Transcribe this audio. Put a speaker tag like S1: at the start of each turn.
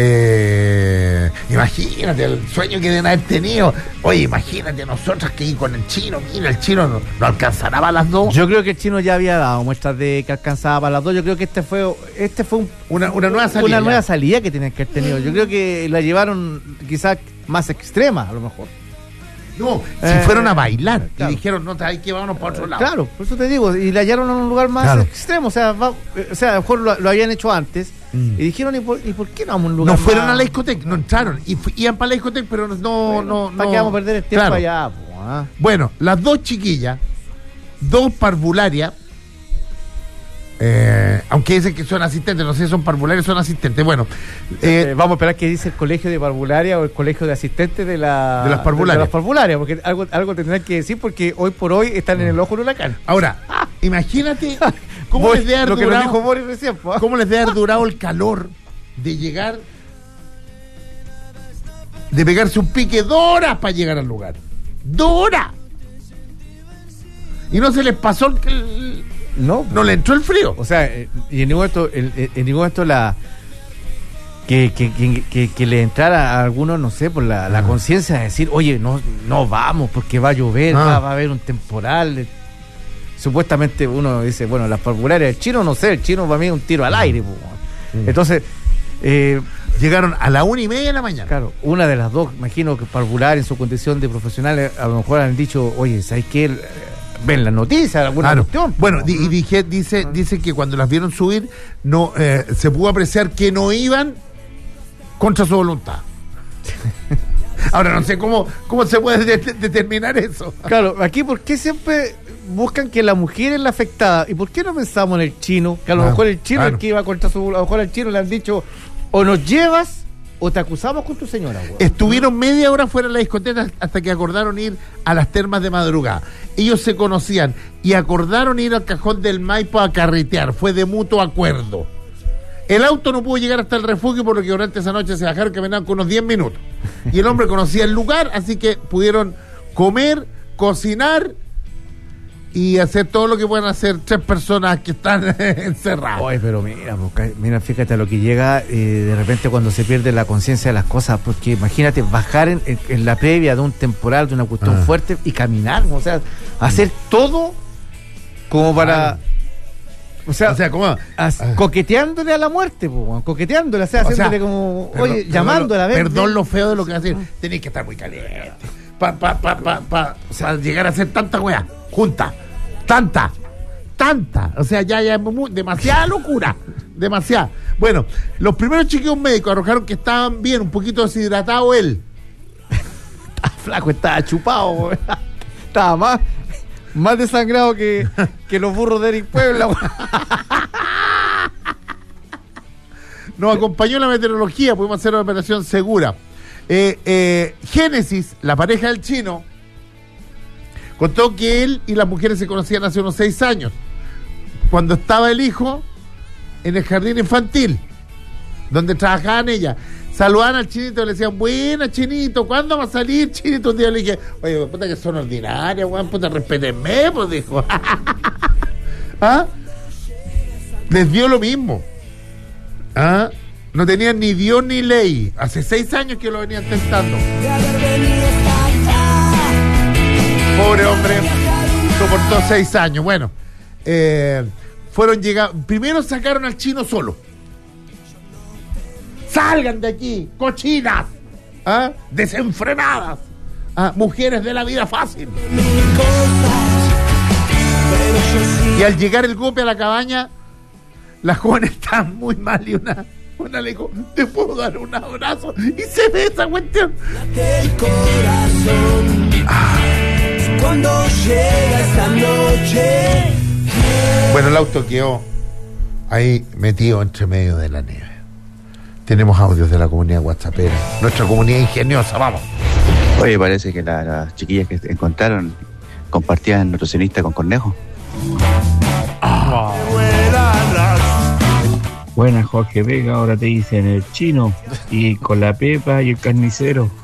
S1: Imagínate el sueño que deben haber tenido. Oye, imagínate nosotros que ir con el chino. Mira, el chino no alcanzará para las 2.
S2: Yo creo que el chino ya había dado muestras de que alcanzaba para las 2. Yo creo que este fue
S1: una nueva salida.
S2: Una nueva salida que tenían que haber tenido. Yo creo que la llevaron quizás más extrema, a lo mejor.
S1: No, si fueron a bailar,
S2: claro.
S1: Y dijeron, no, hay que vámonos para otro lado.
S2: Claro, por eso te digo, y la hallaron en un lugar más extremo, o sea, a lo mejor lo habían hecho antes, y dijeron, ¿y por qué no vamos a un lugar
S1: No fueron
S2: más?
S1: a la discoteca, no entraron, iban para la discoteca, pero no.
S2: ¿Para qué vamos a perder el tiempo
S1: claro.
S2: allá?
S1: Bueno, las dos chiquillas, dos parvularias, aunque dicen que son asistentes, no sé si son parvularias o son asistentes. Bueno,
S2: vamos a esperar que dice el colegio de parvularia o el colegio de asistentes de las
S1: parvularias.
S2: De las parvularias, porque algo tendrán que decir, porque hoy por hoy están en el ojo del huracán.
S1: Ahora, imagínate cómo les debe haber
S2: lo que
S1: durado,
S2: nos dijo Boris recién,
S1: cómo les debe haber durado el calor de llegar, de pegarse un pique 2 horas para llegar al lugar. 2 horas. Y no se les pasó no le entró el frío.
S2: O sea, y en ningún momento la que le entrara a algunos, no sé, por la conciencia de decir, oye, no vamos porque va a llover, va a haber un temporal. Supuestamente uno dice, bueno, las parvularias, el chino no sé, el chino para mí es un tiro al aire. Entonces
S1: llegaron a la 1:30 de la mañana.
S2: Claro, una de las dos, imagino que parvular en su condición de profesionales, a lo mejor han dicho, oye, ¿sabes qué? Ven las noticias, alguna cuestión.
S1: Bueno, dice que cuando las vieron subir, no se pudo apreciar que no iban contra su voluntad. Ahora no sé cómo se puede determinar eso.
S2: Claro, aquí ¿por qué siempre buscan que la mujer es la afectada? ¿Y por qué no pensamos en el chino? Que a lo mejor el chino es el que iba contra su voluntad. A lo mejor al chino le han dicho, o nos llevas o te acusamos con tu señora. Güey.
S1: Estuvieron media hora fuera de la discoteca hasta que acordaron ir a las termas de madrugada. Ellos se conocían y acordaron ir al Cajón del Maipo a carretear. Fue de mutuo acuerdo. El auto no pudo llegar hasta el refugio, por lo que durante esa noche se bajaron, caminaban con unos 10 minutos. Y el hombre conocía el lugar, así que pudieron comer, cocinar y hacer todo lo que pueden hacer 3 personas que están encerradas.
S2: Oye, pero mira, fíjate a lo que llega de repente cuando se pierde la conciencia de las cosas, porque imagínate bajar en la previa de un temporal, de una cuestión fuerte y caminar, o sea, hacer todo como para... O sea ¿cómo? Coqueteándole a la muerte, coqueteándole, haciéndole como, oye, llamándola,
S1: perdón lo feo de lo que va a decir, tenéis que estar muy caliente para llegar a hacer tanta weá junta, tanta, o sea, ya es demasiada locura, demasiada. Bueno, los primeros chequeos médicos arrojaron que estaban bien, un poquito deshidratado él.
S2: Estaba flaco, estaba chupado, estaba más desangrado que los burros de Eric Puebla.
S1: Nos acompañó la meteorología, pudimos hacer una operación segura. Génesis, la pareja del chino, contó que él y las mujeres se conocían hace unos 6 años, cuando estaba el hijo en el jardín infantil, donde trabajaban ellas. Saludaban al chinito y le decían, buena chinito, ¿cuándo va a salir chinito? Un día le dije, oye, puta que son ordinarias, weón, puta, respétenme, pues dijo. ¿Ah? Les dio lo mismo. ¿Ah? No tenían ni Dios ni ley. Hace 6 años que lo venían tentando. Pobre hombre, soportó 6 años. Bueno, fueron llegando. Primero sacaron al chino solo. ¡Salgan de aquí, cochinas! ¿Ah? Desenfrenadas. ¿Ah? Mujeres de la vida fácil. Y al llegar el golpe a la cabaña, las jóvenes estaban muy mal y una le dijo, ¿te puedo dar un abrazo? Y se ve esa cuestión.
S3: Cuando llega esta noche.
S1: Bueno, el auto quedó ahí metido entre medio de la nieve. Tenemos audios de la comunidad whatsappera, nuestra comunidad ingeniosa, vamos.
S4: Oye, parece que las chiquillas que encontraron compartían nutricionista con Cornejo.
S5: Buenas, Jorge Vega, ahora te dicen el chino y con la Pepa y el carnicero.